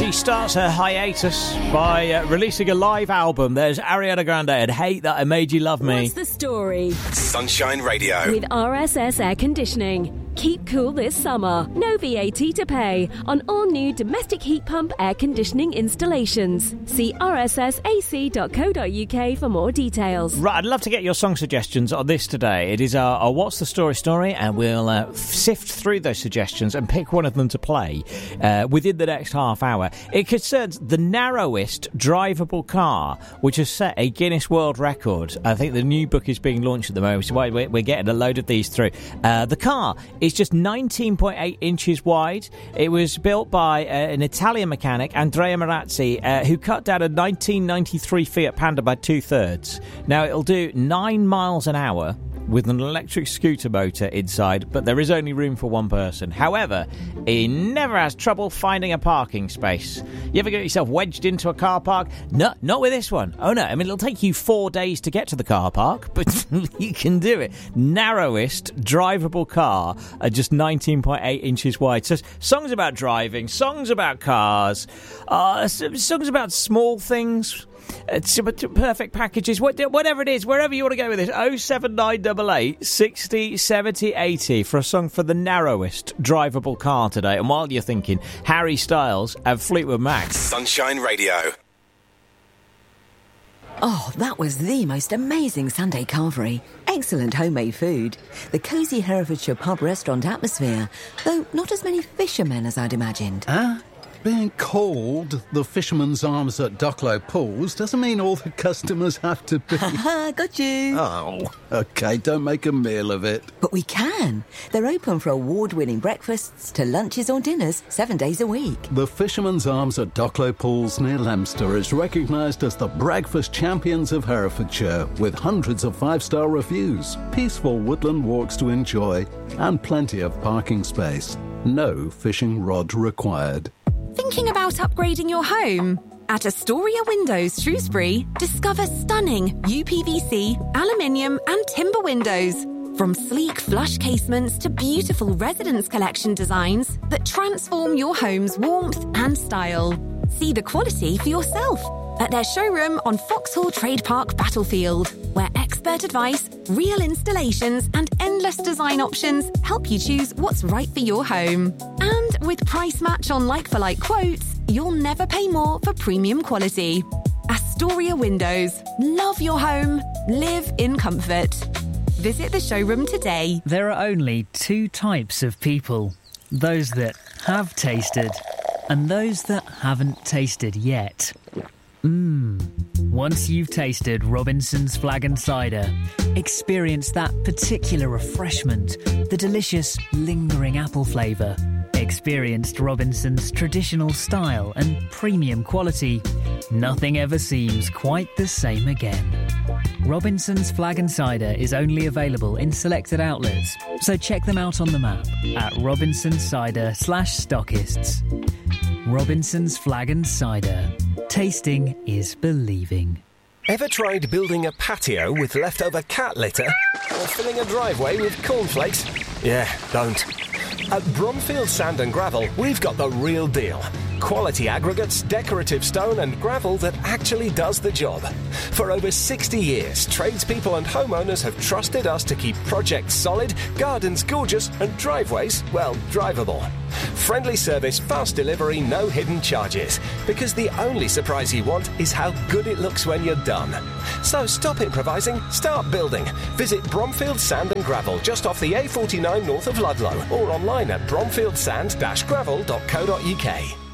She starts her hiatus by releasing a live album. There's Ariana Grande and Hate That I Made You Love Me. What's the story? Sunshine Radio. With RSS Air Conditioning. Keep cool this summer. No VAT to pay on all new domestic heat pump air conditioning installations. See rssac.co.uk for more details. Right, I'd love to get your song suggestions on this today. It is our What's the Story, and we'll sift through those suggestions and pick one of them to play within the next half hour. It concerns the narrowest drivable car, which has set a Guinness World Record. I think the new book is being launched at the moment, so we're getting a load of these through. The car is just 19.8 inches wide. It was built by an Italian mechanic, Andrea Marazzi, who cut down a 1993 Fiat Panda by 2/3. Now, it'll do 9 miles an hour with an electric scooter motor inside, but there is only room for one person. However, he never has trouble finding a parking space. You ever get yourself wedged into a car park? No, not with this one. Oh no, I mean, it'll take you 4 days to get to the car park, but you can do it. Narrowest drivable car at just 19.8 inches wide. So songs about driving, songs about cars, songs about small things, perfect packages, whatever it is, wherever you want to go with this. 07988 60 70 80 for a song for the narrowest drivable car today. And while you're thinking, Harry Styles and Fleetwood Mac. Sunshine Radio. Oh, that was the most amazing Sunday carvery. Excellent homemade food. The cosy Herefordshire pub restaurant atmosphere, though not as many fishermen as I'd imagined. Being called the Fisherman's Arms at Ducklow Pools doesn't mean all the customers have to be... Got you. Oh, OK, don't make a meal of it. But we can. They're open for award-winning breakfasts to lunches or dinners 7 days a week. The Fisherman's Arms at Ducklow Pools near Leominster is recognised as the breakfast champions of Herefordshire, with hundreds of 5-star reviews, peaceful woodland walks to enjoy, and plenty of parking space. No fishing rod required. Thinking about upgrading your home? At Astoria Windows Shrewsbury, discover stunning UPVC, aluminium and timber windows. From sleek flush casements to beautiful residence collection designs that transform your home's warmth and style. See the quality for yourself at their showroom on Foxhall Trade Park Battlefield, where expert advice, real installations and endless design options help you choose what's right for your home. And with price match on like-for-like quotes, you'll never pay more for premium quality. Astoria Windows. Love your home. Live in comfort. Visit the showroom today. There are only two types of people. Those that have tasted and those that haven't tasted yet. Once you've tasted Robinson's Flag and Cider, experience that particular refreshment, the delicious, lingering apple flavour. Experienced Robinson's traditional style and premium quality. Nothing ever seems quite the same again. Robinson's Flag and Cider is only available in selected outlets, so check them out on the map at robinsoncider/stockists. Robinson's Flag and Cider. Tasting is believing. Ever tried building a patio with leftover cat litter? Or filling a driveway with cornflakes? Yeah, don't. At Bromfield Sand and Gravel, we've got the real deal. Quality aggregates, decorative stone and gravel that actually does the job. For over 60 years, tradespeople and homeowners have trusted us to keep projects solid, gardens gorgeous and driveways, well, drivable. Friendly service, fast delivery, no hidden charges. Because the only surprise you want is how good it looks when you're done. So stop improvising, start building. Visit Bromfield Sand and Gravel just off the A49 north of Ludlow or online at bromfieldsand-gravel.co.uk.